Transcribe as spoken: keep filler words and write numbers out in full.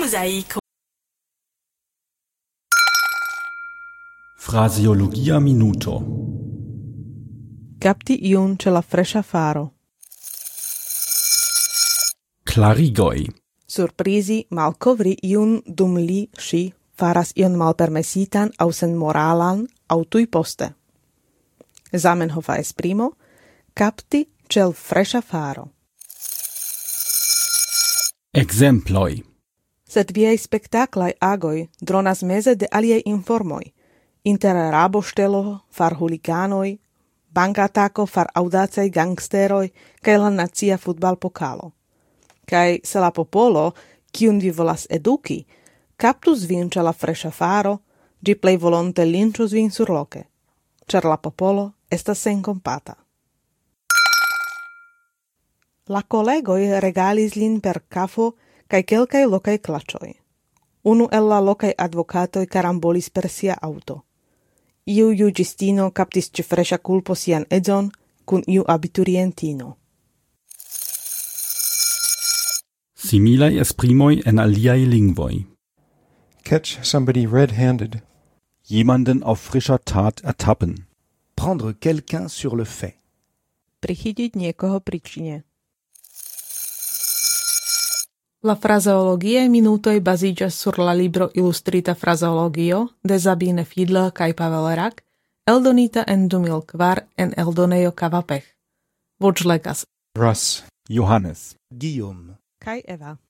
mosaico. Fraseologia minuto. Capti iun ce la fresha faro. Clarigoi. Surprizi malkovri iun dum li si faras ion malpermesitan au sen moralan au tui poste. Zamenhofa esprimo, capti cel fresha faro. Exemploi. Sed viei spectaclai agoi dronas meze de aliei informoi, inter raboštelo far huliganoi, bankatako far audacei gangsteroi, cae la nazia futbal pokalo. Cae se la popolo, cium vi volas educi, captus vin ce la fresha faro, gi plei volonte lincius vin surloce, cer la popolo estas sen compata. La collegoi regalis lin per cafo cae quelcae locai clacioi. Unu el la locai advocatoi carambolis per sia auto. Iu jugistino captis ce fresha culpo sian edzon cun iu abiturientino. Similai esprimoi en aliai lingvoi. Catch somebody red-handed. Jemanden auf frischer Tat ertappen. Prendre quelqu'un sur le fait. Prichytiť niekoho pri čine. La fraseologie minutoj baziĝas sur la libro Illustrita fraseologio de Sabine Fiedler kaj Pavel Rak, eldonita en du mil kvar en eldonejo Kavapech. Voĉlegas Russ. Johannes. Guillaume. kaj Eva.